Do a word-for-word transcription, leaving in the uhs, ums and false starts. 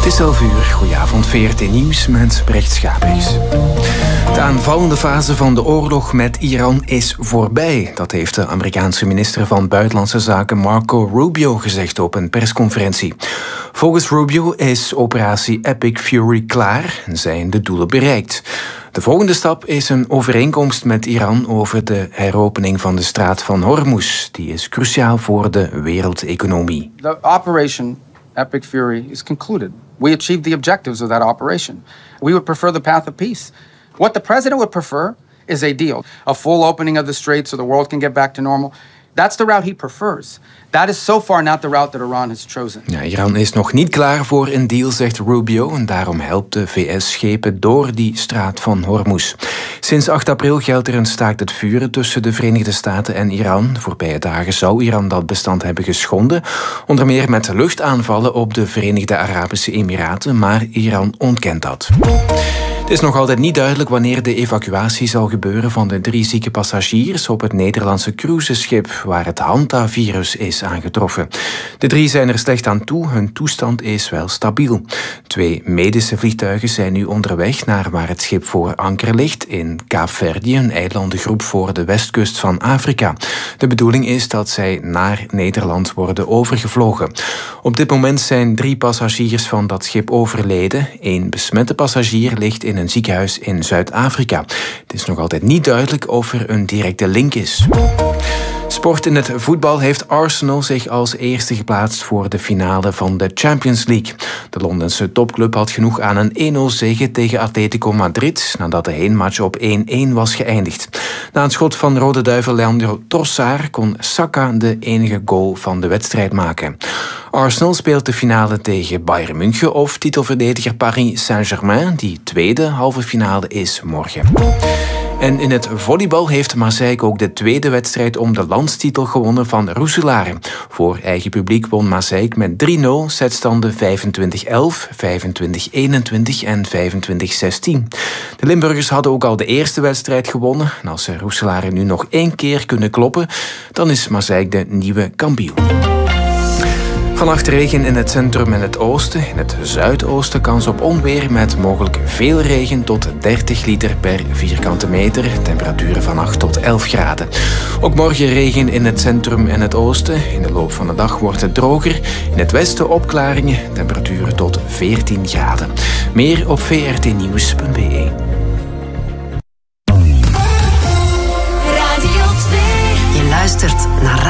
Het is elf uur. Goedenavond, V R T Nieuws met Brecht Schabriks. De aanvallende fase van de oorlog met Iran is voorbij. Dat heeft de Amerikaanse minister van Buitenlandse Zaken Marco Rubio gezegd op een persconferentie. Volgens Rubio is operatie Epic Fury klaar en zijn de doelen bereikt. De volgende stap is een overeenkomst met Iran over de heropening van de straat van Hormuz. Die is cruciaal voor de wereldeconomie. The operation Epic Fury is concluded. We achieved the objectives of that operation. We would prefer the path of peace. What the president would prefer is a deal. A full opening of the strait so the world can get back to normal. That's the route he prefers. That is so far not the route that Iran has chosen. Ja, Iran is nog niet klaar voor een deal, zegt Rubio. En daarom helpt de V S schepen door die straat van Hormuz. Sinds acht april geldt er een staakt het vuren tussen de Verenigde Staten en Iran. De voorbije dagen zou Iran dat bestand hebben geschonden. Onder meer met luchtaanvallen op de Verenigde Arabische Emiraten. Maar Iran ontkent dat. Het is nog altijd niet duidelijk wanneer de evacuatie zal gebeuren van de drie zieke passagiers op het Nederlandse cruiseschip waar het Hantavirus is aangetroffen. De drie zijn er slecht aan toe, hun toestand is wel stabiel. Twee medische vliegtuigen zijn nu onderweg naar waar het schip voor anker ligt in Kaapverdië, een eilandengroep voor de westkust van Afrika. De bedoeling is dat zij naar Nederland worden overgevlogen. Op dit moment zijn drie passagiers van dat schip overleden. Eén besmette passagier ligt in een ziekenhuis in Zuid-Afrika. Het is nog altijd niet duidelijk of er een directe link is. Sport in het voetbal heeft Arsenal zich als eerste geplaatst voor de finale van de Champions League. De Londense topclub had genoeg aan een één nul zege tegen Atletico Madrid nadat de heenmatch op één één was geëindigd. Na een schot van Rode Duivel Leandro Trossard kon Saka de enige goal van de wedstrijd maken. Arsenal speelt de finale tegen Bayern München of titelverdediger Paris Saint-Germain, die tweede halve finale is morgen. En in het volleybal heeft Maaseik ook de tweede wedstrijd om de landstitel gewonnen van Roeselare. Voor eigen publiek won Maaseik met drie nul setstanden vijfentwintig elf, vijfentwintig eenentwintig en vijfentwintig zestien. De Limburgers hadden ook al de eerste wedstrijd gewonnen. En als ze Roeselare nu nog één keer kunnen kloppen, dan is Maaseik de nieuwe kampioen. Vannacht regen in het centrum en het oosten. In het zuidoosten kans op onweer met mogelijk veel regen tot dertig liter per vierkante meter. Temperaturen van acht tot elf graden. Ook morgen regen in het centrum en het oosten. In de loop van de dag wordt het droger. In het westen opklaringen. Temperaturen tot veertien graden. Meer op v r t nieuws punt b e.